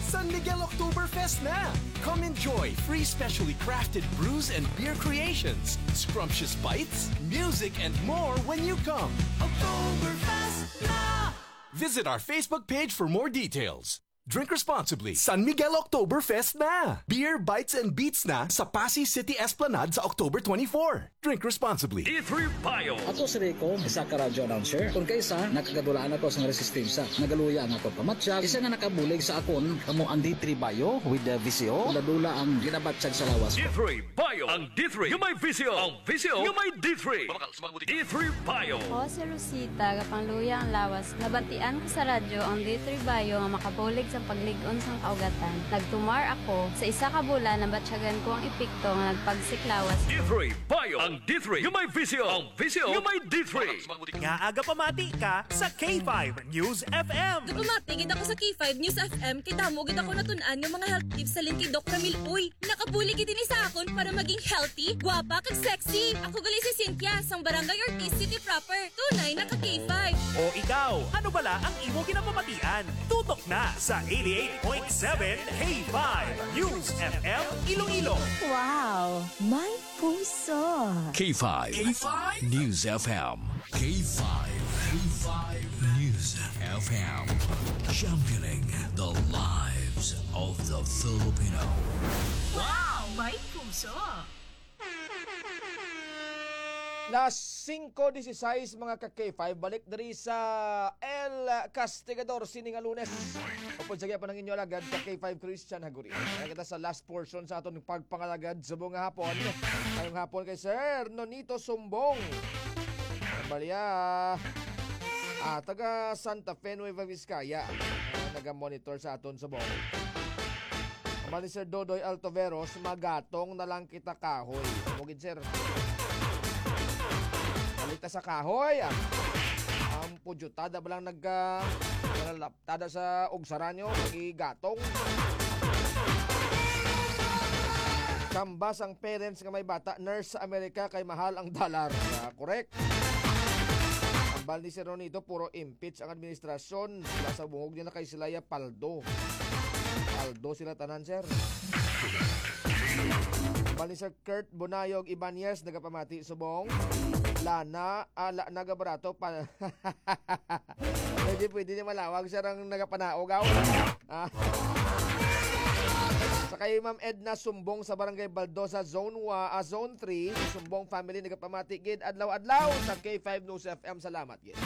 San Miguel Oktoberfest na! Come enjoy free specially crafted brews and beer creations, scrumptious bites, music, and more when you come. Oktoberfest na! Visit our Facebook page for more details. Drink responsibly. San Miguel Oktoberfest na! Beer, bites, and beats na sa Pasay City Esplanade sa October 24. Drink responsibly. D3 Bio. Ako si Rico, isa ka radio announcer. Kung kaysa, nakagadulaan ako sa resistensya. Nagaluya ang ako pamatsyag. Isa nga nakabulig sa akon, kamo ang D3 Bio with the VCO. Dadula ang ginabatsyag sa lawas. D3 Bio. Ang D3 yung may VCO. Ang VCO yung may D3. D3 Bio. Ako si Rosita, kapangluya ang lawas. Nabantian ko sa radyo ang D3 Bio nga makabulig sa paglig-on sang kaugatan. Nagtumar ako sa isa ka bulan na batsyagan ko ang epekto nga nagpagsiklawas. D3 Bio. Ang D3 yung may VCO. Ang VCO yung may D3. Nga aga pamati ka sa K5 News FM. Pamati gid ako sa K5 News FM kay damo gid ako natun-an yung mga health tips sa kay Dr. Mil. Uy, nakabuli gid ini sa akon para maging healthy, gwapa kag sexy. Ako gali si Cynthia sang Barangay Ortiz City proper. Tunay na ka K5. O ikaw, ano bala ang imo ginapamatian? Tutok na sa 88.7 K5 News FM Iloilo. Wow, may puso. K5 News FM. K5 News FM. Championing the lives of the Filipino. Wow, may puso. Las 5:16 mga ka-K5, balik dari sa El Castigador sining Lunes. Upod sa pa ng inyo alagad ka-K5 Christian Haguri. Kaya kita sa last portion sa aton pagpangalagad sa buong hapon. Ngayong hapon kay Sir Nonito Sumbong. Balya. Taga Santa Fe Nueva Vizcaya. Naga-monitor sa aton sa buong. Mali Sir Dodoy Altoveros, magatong na lang kita kahoy. Mugid Sir. Balita sa kahoy. Ang pudyutada ba lang naglalaptada sa ugsaran nyo, nagigatong. Kambas ang parents nga may bata, nurse sa Amerika kay mahal ang dollar. Correct. Ang bal ni Sir Ronito, puro impeach ang administrasyon. Sila sa bungog niya na kay Silaya Paldo. Paldo sila tanan, Sir. Bal ni Sir Kurt Bonayog Ibanez, nagapamati subong. Lana, nagabarato pa. Pwede niya malawag siya ang nagapanaogaw. Sa kay Ma'am Edna Sumbong sa Barangay Baldosa, Zone 3, Sumbong family nagapamati gid adlaw-adlaw sa K5 News FM. Salamat gid.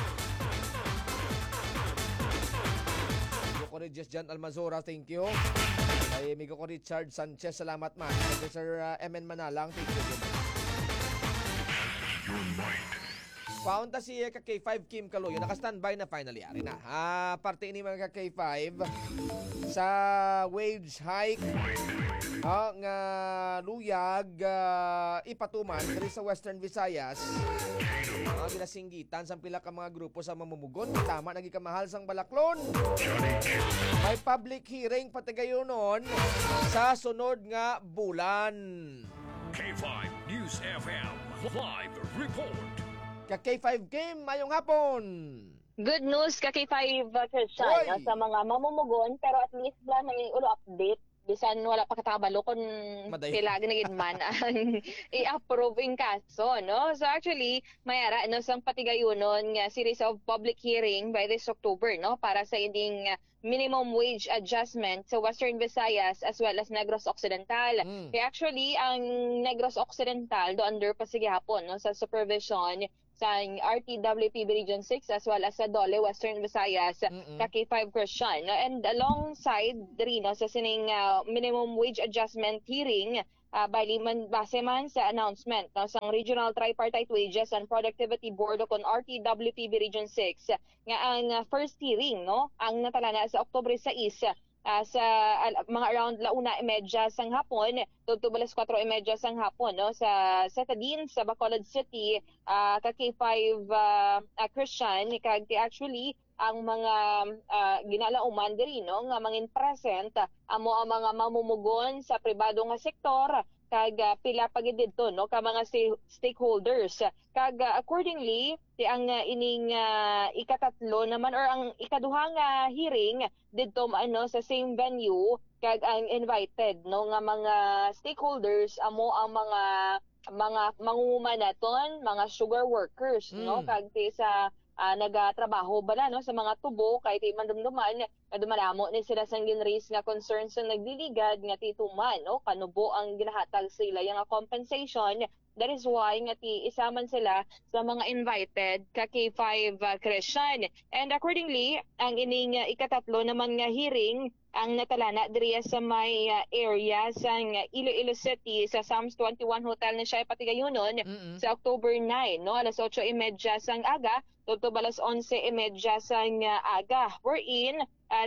Migo ko ni Jan Almazora, thank you. Kay Migo ko Richard Sanchez, salamat man. Kay Sir MN Manalang, thank you. Paunta si ka-K5 Kim Kaloyo, naka-standby na finally ari na. Parte ini mga ka-K5 sa wage hike nga luyag ipatuman diri sa Western Visayas. Ginasinggitan sa pila ka mga grupo sa mamumugon, tama nagi kamahal sang Balaklon. May public hearing patigayonon sa sunod nga bulan. K5 News FM Live Report. Ka-K5 Kim, mayong hapon. Good news ka K5 Christian Oy! sa mga mamumugon pero at least lang may ulo update bisan wala pa katabalo kung sila ginagid man ang i-approve in kaso, no? So actually, mayara no sang patigayunon nga series of public hearing by this October, no? Para sa ending minimum wage adjustment sa Western Visayas as well as Negros Occidental. Kaya actually, ang Negros Occidental do under pasigihapon, no? Sa supervision sa RTWPB Region 6 as well as sa Dole, Western Visayas, K5 Christian. And alongside rin sa sining minimum wage adjustment hearing, base man sa announcement sa Regional Tripartite Wages and Productivity Board o kon RTWPB Region 6 nga ang first hearing ang natalana sa Oktubre 6 sa mga around 1:30 sang hapon tungtod alas 4:30 sang hapon sa Setadin sa Bacolod City K5 Christian kag actually ang mga ginalauman diri nga mangin present amo ang mga mamumugon sa pribado nga sektor kag pila pagid didto no ka mga stakeholders. Kag accordingly ti ang ining ikatatlo naman or ang ikaduhang hearing didto ano sa same venue kag ang invited no nga mga stakeholders amo ang mga mangunguma naton, mga sugar workers no kag ti sa nagatrabaho bala no sa mga tubo kay ti mandumduman dumalamo ni sila sang ginraise nga concerns sa nagdiligad nga tituman no kanubo ang ginahatag sa ila nga compensation. That is why nga ti isaman sila sa mga invited ka K5 Christian. And accordingly, ang ining ikatatlo naman nga hearing ang natalana diriya sa may area sa Iloilo City sa Psalms 21 Hotel na siya patigayunon sa October 9 no alas 8:30 sang aga tubtob alas 11:30 sang aga wherein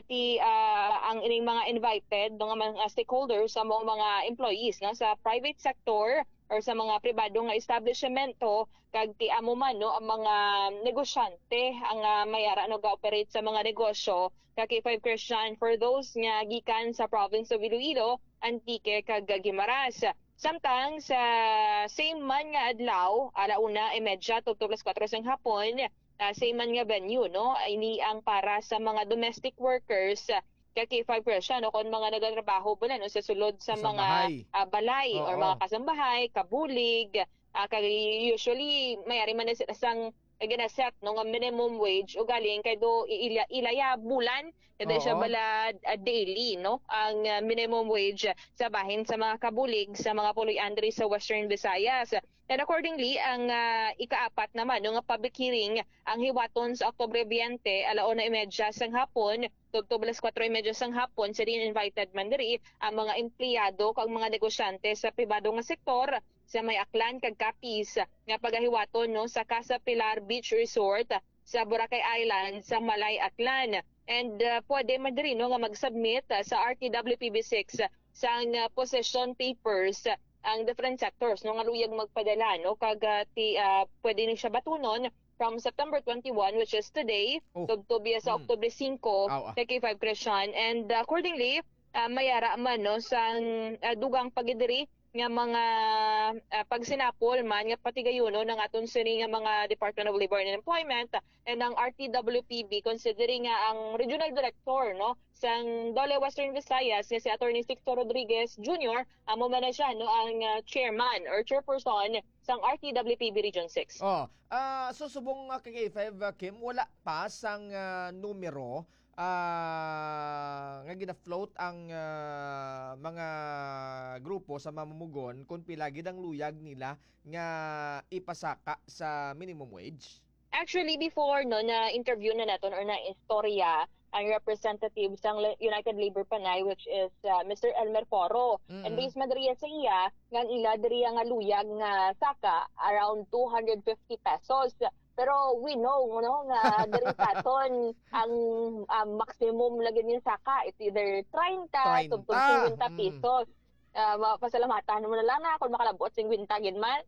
ang ining mga invited ng mga stakeholders sa mga employees no sa private sector or sa mga pribado nga establishmento kag ti amo man no ang mga negosyante ang mayara no ga-operate sa mga negosyo kag K5 Christian for those nga gikan sa province of Iloilo, Antique kag Guimaras. Samtang sa same man nga adlaw, alauna 1:30 tubtob alas 4 sang hapon, same man nga venue no ini ang para sa mga domestic workers kay K5 Christian no kon mga nagatrabaho bala no sa sulod sa mga balay or mga kasambahay, kabulig, kag usually mayari man na sang ginaset no nga minimum wage o galing kay do ilaya bulan kada siya bala daily no ang minimum wage sa bahin sa mga kabulig sa mga puloy andri sa Western Visayas. And accordingly, ang ikaapat naman, no, nga public hearing, ang hiwaton sa Oktubre 20, 1:30 sang hapon, tubtob alas 4:30 sang hapon, sa din invited man diri ang mga empleyado kag mga negosyante sa pribado nga sektor sa may Aklan kag Capiz nga pagahiwaton no sa Casa Pilar Beach Resort sa Boracay Island sa Malay, Aklan. And pwede man diri no nga mag-submit sa RTWPB6 sang possession papers ang different sectors no nga luyag magpadala no kag pwede ni siya batunon from September 21 which is today tubtob sa Oktubre 5 kay K5 Christian. And accordingly mayara man no sang dugang pagidiri nga mga pagsinapol man nga patigayuno ng aton sini nga mga Department of Labor and Employment and ang RTWPB considering nga ang regional director no sang Dole Western Visayas nga si Attorney Sixto Rodriguez Jr. amo man na siya no ang chairman or chairperson sang RTWPB Region 6. So subong kay K5 Kim wala pa sang numero nga gina-float ang mga grupo sa mamumugon kung pila gid ang luyag nila nga ipasaka sa minimum wage. Actually before no na interview na naton or na istorya ang representative sang United Labor Panay which is Mr. Elmer Foro. And based madriya sa iya nga ila diriya nga luyag nga saka around 250 pesos. Pero we know no nga diri saton ang maximum lagi yung saka it's either 30 to 50 pesos. Pasalamatan mo na lang na kung makalabot 50 gid man.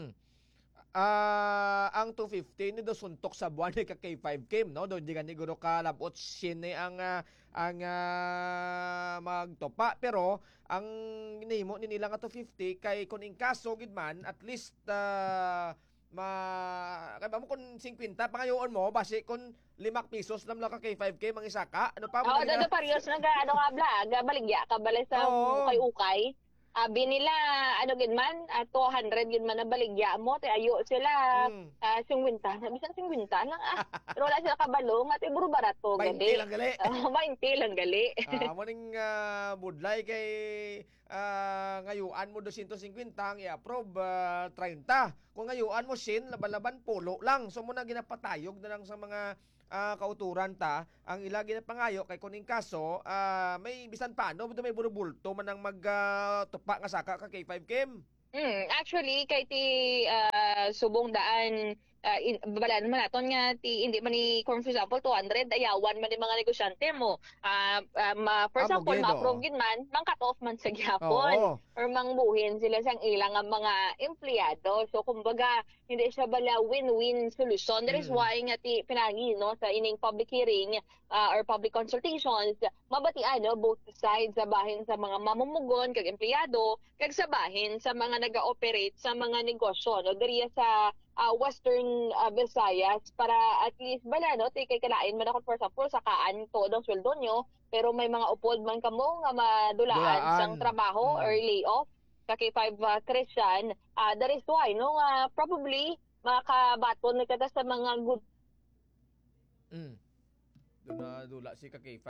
Ang 250 ni do suntok sa buwan ni ka K5 Kim no do di gani guro ka labot sine ang magtopa pero ang nimo ni nila nga 250 kay kun in kaso gid man at least kay ba mo kung 50 pangayoon mo base kung 5 pesos lang ka kay 5K mang isa ka ano pa mo dado parehas nga ano nga blag baligya ka balay sa ukay-ukay binila ano gid man 200 gid man na baligya mo tay ayo sila 50 bisan 50 lang pero wala sila kabalo nga tay buro barato gadi 20 lang gali 20 lang gali mo ning budlay kay ngayuan mo 250 ang i-approve 30 kung ngayuan mo sin laban-laban pulo lang so mo na ginapatayog na lang sa mga kauturan ta ang ilagi na pangayo kay kuning kaso may bisan paano may burubulto man ang magtupa nga saka ka kay 5 Kim. Actually kay ti subong daan balaan man naton nga hindi man ni for example 200 ayawan man ni mga negosyante mo. For example, ma-approve gid man, mang cut off man sa gyapon or mangbuhin sila sang ilang nga mga empleyado. So kumbaga hindi siya bala win-win solution. That is why nga pinagi no sa ining public hearing or public consultations mabatian no both sides sa bahin sa mga mamumugon kag empleyado kag sa bahin sa mga naga-operate sa mga negosyo no diriya sa Western Visayas para at least bala no kay kalain man ako for example sa kaan todo ang sweldo nyo pero may mga upod man kamo nga madulaan sang trabaho or layoff sa K5 Christian. That is why no probably makabaton na kada sa mga good Doon na dula si K5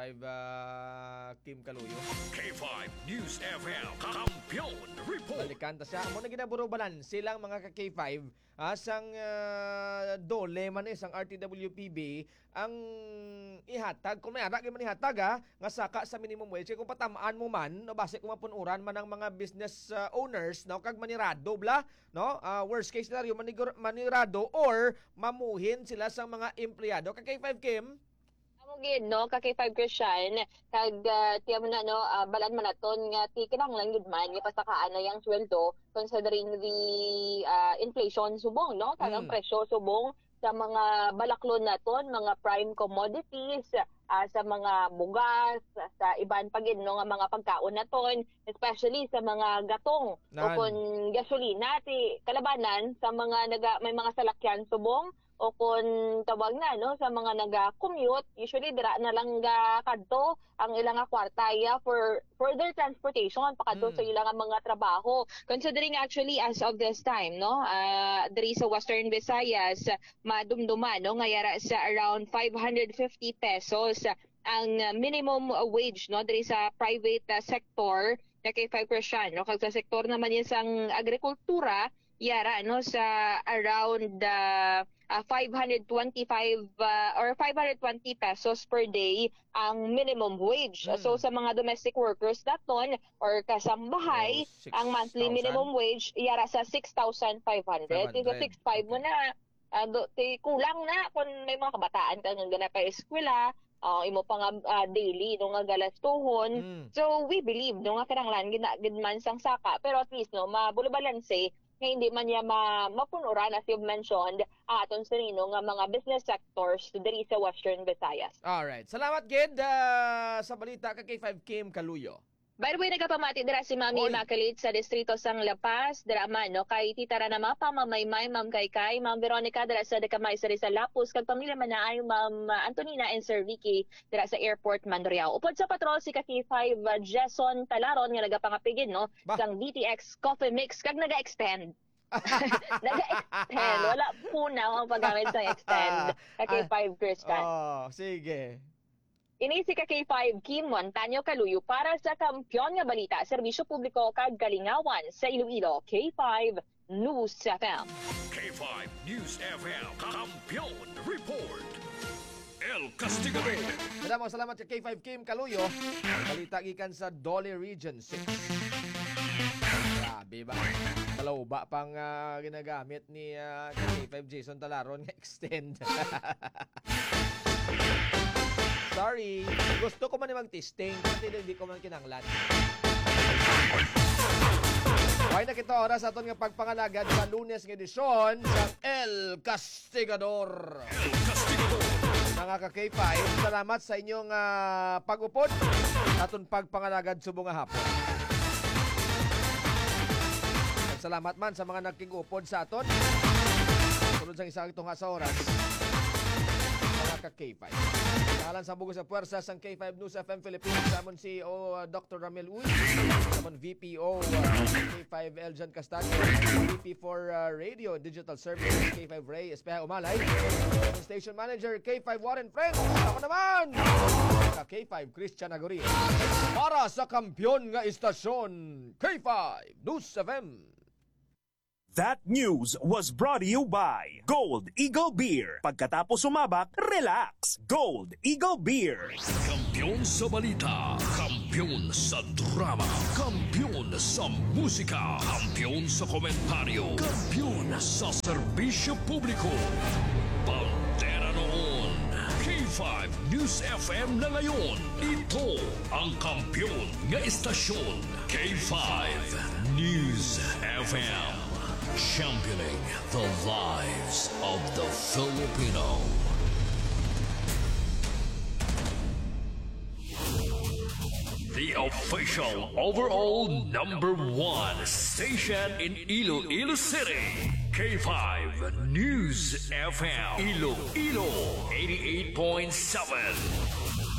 Kim Kaluyo. K5 News FM Kampiyon Report. Balikan ta siya. Amo na ginaburubalan silang mga K5 sang dole man isang RTWPB ang ihatag kung may ara gyud man ihatag nga saka sa minimum wage kung patamaan mo man no base kung mapunuran man ang mga business owners no kag manirado bla no worst case scenario manirado or mamuhin sila sa mga empleyado kag K5 Kim gid no ka K5 Christian kag tiya mo na no balan man naton nga ti kinahanglan gid man ipasakaan na yang sweldo considering the inflation subong no kag ang presyo subong sa mga balaklon naton mga prime commodities sa mga bugas sa iban pa gid no nga mga pagkaon naton especially sa mga gatong o kun gasolina ti kalabanan sa mga may mga salakyan subong o kung tawag na no sa mga naga-commute usually dira na lang kadto ang ilang kwartaya for further transportation pakadto sa ilang mga trabaho considering actually as of this time no diri sa Western Visayas madumduman no nga yara sa around 550 pesos ang minimum wage no diri sa private sector na kay 5% no kag sa sektor naman yan sang agrikultura yara no sa around 525 or 520 pesos per day ang minimum wage. So sa mga domestic workers naton or kasambahay, ang monthly minimum wage yara sa 6,500. Ito 6,500 mo na kulang na kung may mga kabataan ka nga gana pa eskwela, imo pa nga daily no nga galastuhon. So we believe no nga kinahanglan gid man sang saka pero at least no mabulubalanse nga hindi man niya mapunuran as you've mentioned aton sa nino nga mga business sectors diri sa Western Visayas. Alright. Salamat gid sa balita ka K5 Kim Kaluyo. By the way, nagapamati dira si Mami Immaculate sa distrito sang La Paz, dira man no kay titara na mapa Mamaymay, Ma'am Kaykay, Ma'am Veronica dira sa Decamay sa Lapus, kag pamilya man na ay Ma'am Antonina and Sir Vicky dira sa Airport Mandurriao. Upod sa patrol si K5 Jason Talaron nga nagapangapigid no sang DTX Coffee Mix kag naga-extend. Naga-extend, wala po na ang paggamit sa extend. K5 Christian. Sige. Ini si K5 Kim Montaño Kaluyo para sa Kampiyon nga Balita, Serbisyo Publiko kag Kalingawan sa Iloilo, K5 News FM. K5 News FM Kampiyon Report. El Castigador. Salamat sa K5 Kim Kaluyo. Balita gikan sa Dole Region 6. Grabe ba? Talawba pang ginagamit ni K5 Jason Talaron nga extend. Sorry, gusto ko man mag-testing kasi hindi ko man kinanglan. Okay na kita oras aton nga pagpangalagad sa Lunes nga edisyon sa El Castigador. El Castigador. Mga ka-K5, salamat sa inyong pag-upod aton pagpangalagad subong nga hapon. Salamat man sa mga nagking-upod sa aton. Sunod sa isang itong sa oras. K5. Kahalan sa bugos sa puwersa sang K5 News FM Philippines, samon CEO Dr. Ramil Uy, samon VPO K5 Eljan Castaño, VP for Radio and Digital Services K5 Ray Espeja Umalay, Station Manager K5 Warren Friends. Ako naman K5 Christian Agoria para sa kampiyon nga istasyon K5 News FM. That news was brought to you by Gold Eagle Beer. Pagkatapos sumabak, relax. Gold Eagle Beer. Kampiyon sa balita, kampiyon sa drama, kampiyon sa musika, kampiyon sa komentaryo, kampiyon sa serbisyo publiko. Bandera noon, K5 News FM na ngayon. Ito ang kampiyon nga istasyon, K5 News FM. Championing the lives of the Filipino. The official overall #1 station in Iloilo City. K5 News FM. Iloilo 88.7.